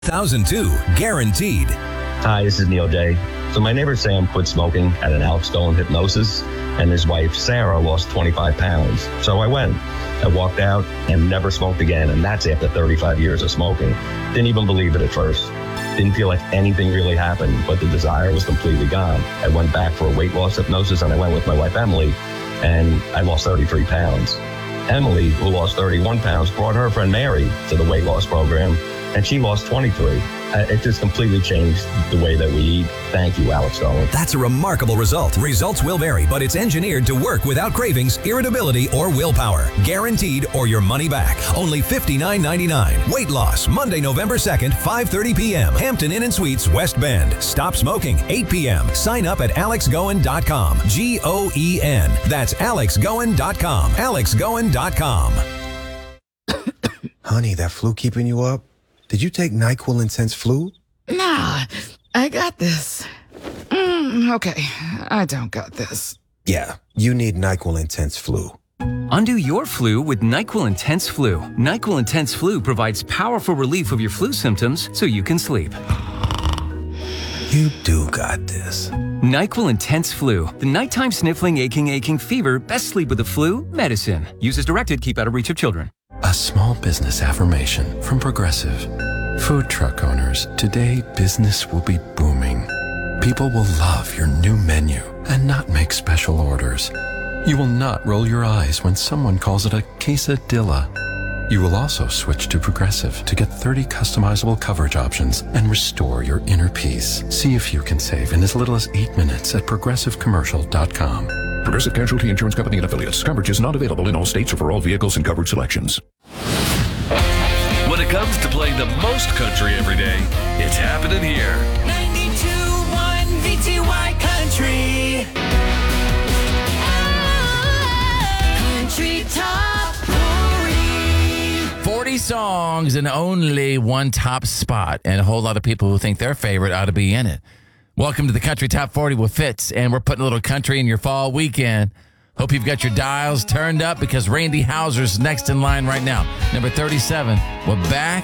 2002, Guaranteed. Hi, this is Neil Day. So my neighbor Sam quit smoking at an Alex Goen hypnosis, and his wife Sarah lost 25 pounds. So I went. I walked out and never smoked again, and that's after 35 years of smoking. Didn't even believe it at first. Didn't feel like anything really happened, but the desire was completely gone. I went back for a weight loss hypnosis, and I went with my wife Emily, and I lost 33 pounds. Emily, who lost 31 pounds, brought her friend Mary to the weight loss program, and she lost 23. It just completely changed the way that we eat. Thank you, Alex Goen. That's a remarkable result. Results will vary, but it's engineered to work without cravings, irritability, or willpower. Guaranteed or your money back. Only $59.99. Weight loss, Monday, November 2nd, 5:30 p.m. Hampton Inn & Suites, West Bend. Stop smoking, 8 p.m. Sign up at alexgoen.com. Goen. That's alexgoen.com. alexgoen.com. Honey, that flu keeping you up? Did you take NyQuil Intense Flu? Nah, I got this. Okay, I don't got this. Yeah, you need NyQuil Intense Flu. Undo your flu with NyQuil Intense Flu. NyQuil Intense Flu provides powerful relief of your flu symptoms so you can sleep. You do got this. NyQuil Intense Flu. The nighttime sniffling, aching fever. Best sleep with the flu medicine. Use as directed. Keep out of reach of children. A small business affirmation from Progressive. Food truck owners, today business will be booming. People will love your new menu and not make special orders. You will not roll your eyes when someone calls it a quesadilla. You will also switch to Progressive to get 30 customizable coverage options and restore your inner peace. See if you can save in as little as 8 minutes at progressivecommercial.com. Progressive Casualty Insurance Company and Affiliates. Coverage is not available in all states or for all vehicles and coverage selections. When it comes to playing the most country every day, it's happening here. 92.1 VTY Country. Country Top 40 songs and only one top spot, and a whole lot of people who think their favorite ought to be in it. Welcome to the Country Top 40 with Fitz, and we're putting a little country in your fall weekend. Hope you've got your dials turned up because Randy Houser's next in line right now. Number 37. We're back